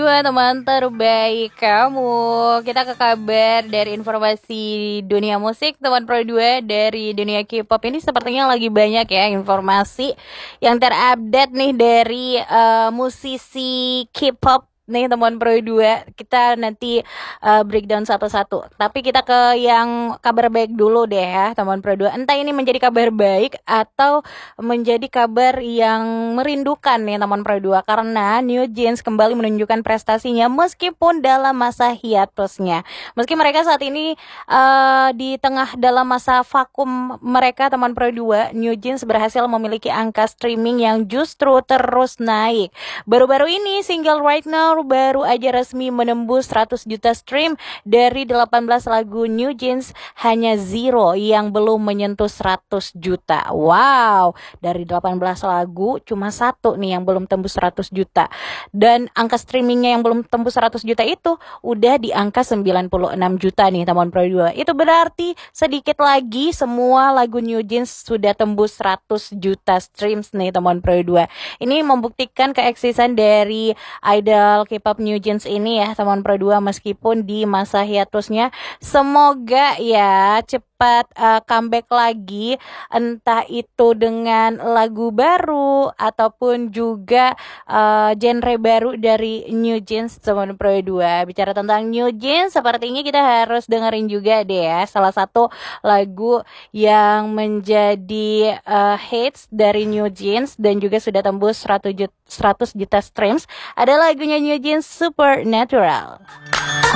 2 teman terbaik kamu. Kita ke kabar dari informasi dunia musik teman Pro 2 dari dunia K-pop. Ini sepertinya lagi banyak ya informasi yang terupdate nih dari musisi K-pop nih teman Pro 2. Kita nanti breakdown satu-satu. Tapi kita ke yang kabar baik dulu deh ya teman Pro 2. Entah ini menjadi kabar baik atau menjadi kabar yang merindukan nih teman Pro 2, karena New Jeans kembali menunjukkan prestasinya meskipun dalam masa hiatusnya. Meski mereka saat ini di tengah dalam masa vakum mereka teman Pro 2, New Jeans berhasil memiliki angka streaming yang justru terus naik. Baru-baru ini single Right Now baru aja resmi menembus 100 juta stream. Dari 18 lagu New Jeans hanya Zero yang belum menyentuh 100 juta. Wow, dari 18 lagu cuma satu nih yang belum tembus 100 juta. Dan angka streamingnya yang belum tembus 100 juta itu udah di angka 96 juta nih teman Pro 2. Itu berarti sedikit lagi semua lagu New Jeans sudah tembus 100 juta streams nih teman Pro 2. Ini membuktikan keeksisan dari idol K-pop New Jeans ini ya teman Pro 2, meskipun di masa hiatusnya. Semoga ya cepat comeback lagi, entah itu dengan lagu baru ataupun juga genre baru dari New Jeans teman Pro 2. Bicara tentang New Jeans, sepertinya kita harus dengerin juga deh ya salah satu lagu yang menjadi hits dari New Jeans dan juga sudah tembus 100 juta streams. Ada lagunya New Jeans, Supernatural.